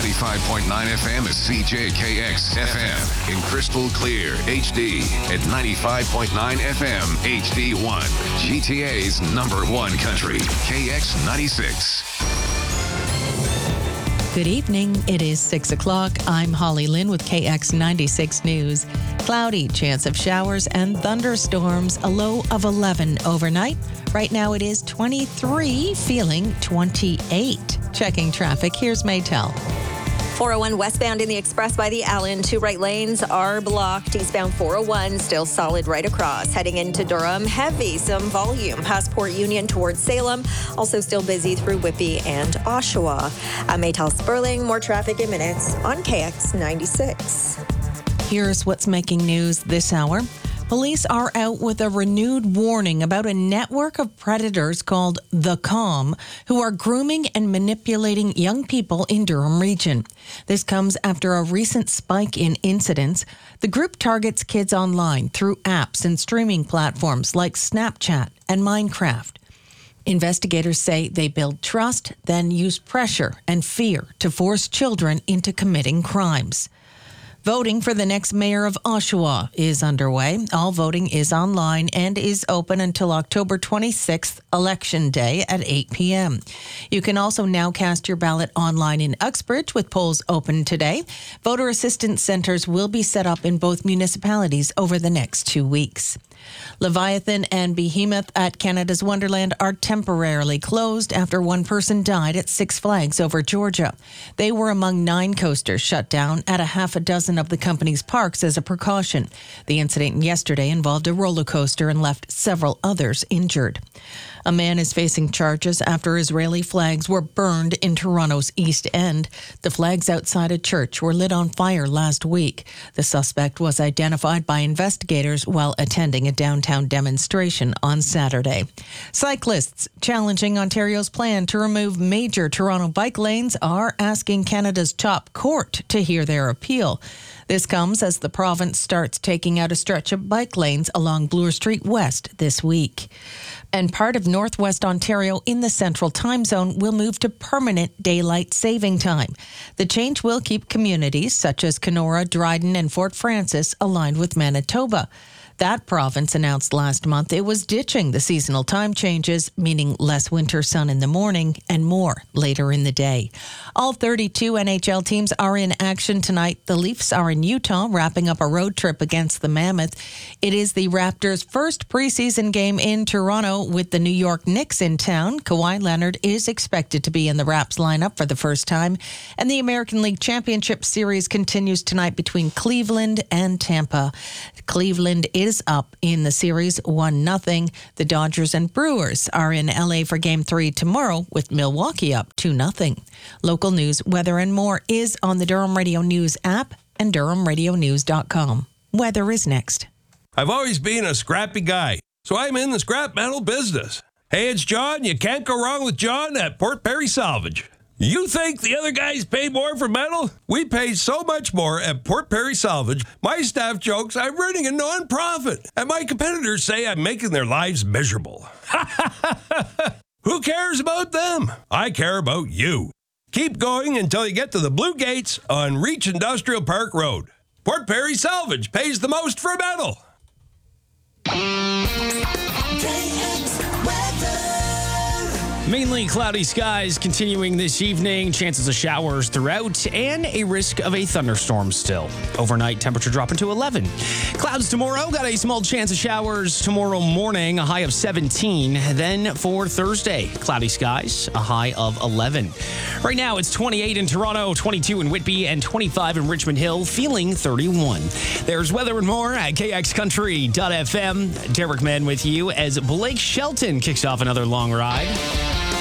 95.9 FM is CJKX FM in crystal clear HD at 95.9 FM HD1. GTA's #1 country, KX96. Good evening. It is 6 o'clock. I'm Holly Lynn with KX96 News. Cloudy, chance of showers and thunderstorms, a low of 11 overnight. Right now it is 23, feeling 28. Checking traffic, here's Maytel. 401 westbound in the express by the Allen. 2 right lanes are blocked. Eastbound 401 still solid right across. Heading into Durham, heavy, some volume. Passport Union towards Salem. Also still busy through Whippy and Oshawa. I'm Maytel Sperling. More traffic in minutes on KX96. Here's what's making news this hour. Police are out with a renewed warning about a network of predators called The Calm, who are grooming and manipulating young people in Durham region. This comes after a recent spike in incidents. The group targets kids online through apps and streaming platforms like Snapchat and Minecraft. Investigators say they build trust, then use pressure and fear to force children into committing crimes. Voting for the next mayor of Oshawa is underway. All voting is online and is open until October 26th, Election Day at 8 p.m. You can also now cast your ballot online in Uxbridge with polls open today. Voter assistance centers will be set up in both municipalities over the next 2 weeks. Leviathan and Behemoth at Canada's Wonderland are temporarily closed after one person died at Six Flags over Georgia. They were among 9 coasters shut down at a half a dozen of the company's parks as a precaution. The incident yesterday involved a roller coaster and left several others injured. A man is facing charges after Israeli flags were burned in Toronto's East End. The flags outside a church were lit on fire last week. The suspect was identified by investigators while attending a downtown demonstration on Saturday. Cyclists challenging Ontario's plan to remove major Toronto bike lanes are asking Canada's top court to hear their appeal. This comes as the province starts taking out a stretch of bike lanes along Bloor Street West this week. And part of Northwest Ontario in the Central Time Zone will move to permanent daylight saving time. The change will keep communities such as Kenora, Dryden, and Fort Francis aligned with Manitoba. That province announced last month it was ditching the seasonal time changes, meaning less winter sun in the morning and more later in the day. All 32 NHL teams are in action tonight. The Leafs are in Utah, wrapping up a road trip against the Mammoth. It is the Raptors' first preseason game in Toronto with the New York Knicks in town. Kawhi Leonard is expected to be in the Raps lineup for the first time. And the American League Championship Series continues tonight between Cleveland and Tampa. Cleveland is up in the series 1-0. The Dodgers and Brewers are in LA for Game 3 tomorrow with Milwaukee up 2-0. Local news, weather, and more is on the Durham Radio News app and DurhamRadioNews.com. Weather is next. I've always been a scrappy guy, so I'm in the scrap metal business. Hey, it's John. You can't go wrong with John at Port Perry Salvage. You think the other guys pay more for metal? We pay so much more at Port Perry Salvage. My staff jokes I'm running a non-profit, and my competitors say I'm making their lives miserable. Who cares about them? I care about you. Keep going until you get to the Blue Gates on Reach Industrial Park Road. Port Perry Salvage pays the most for metal. Mainly cloudy skies continuing this evening, chances of showers throughout, and a risk of a thunderstorm still. Overnight, temperature dropping to 11. Clouds tomorrow, got a small chance of showers tomorrow morning, a high of 17. Then for Thursday, cloudy skies, a high of 11. Right now, it's 28 in Toronto, 22 in Whitby, and 25 in Richmond Hill, feeling 31. There's weather and more at KXCountry.fm. Derek Mann with you as Blake Shelton kicks off another long ride.